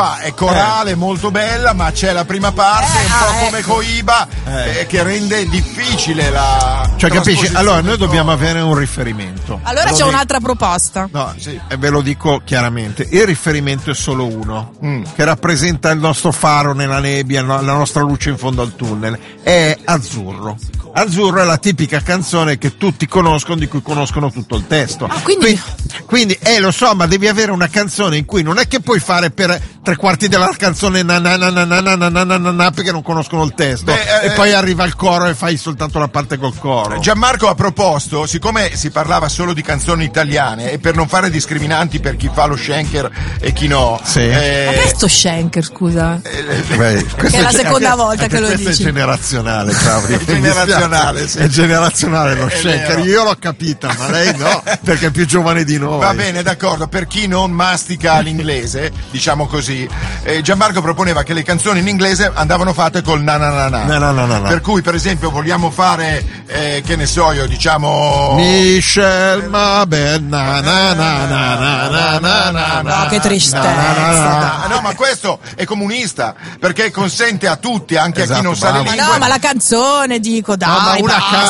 è corale, molto bella, ma c'è la prima parte, un po' come Coiba, che rende difficile la. Cioè, capisci? Allora, noi dobbiamo avere un riferimento. Allora c'è un'altra proposta. No, sì, e ve lo dico chiaramente: il riferimento è solo uno, che rappresenta il nostro faro nella nebbia, la nostra luce in fondo al tunnel. È Azzurro. Azzurro è la tipica canzone che tutti conoscono, di cui conoscono tutto il testo. Quindi lo so, ma devi avere una canzone in cui non è che puoi fare per 3/4 della canzone perché non conoscono il testo, e poi arriva il coro e fai soltanto la parte col coro. Gianmarco ha proposto, siccome si parlava solo di canzoni italiane e per non fare discriminanti per chi fa lo Schenker e chi no, ma che è sto Schenker, scusa? Che è la seconda volta che lo dici. Questo è generazionale, Claudio. È generazionale, sì. È generazionale lo Schenker. vero. Io l'ho capita, ma lei no, perché è più giovane di noi. Va bene, d'accordo, per chi non mastica l'inglese, diciamo così, Gianmarco proponeva che le canzoni in inglese andavano fatte col na na na na. Per cui, per esempio, vogliamo fare, che ne so io, diciamo Michel Mabel, na na na na na na na na. No, che tristezza. No, ma questo è comunista, perché consente a tutti, anche a chi non sa le lingue. Ma no, ma la canzone, dico, dai, ma una